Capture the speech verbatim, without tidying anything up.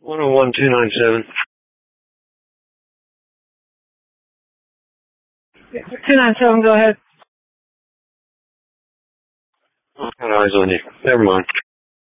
one oh one two nine seven. two nine seven, go ahead. I've got eyes on you. Never mind.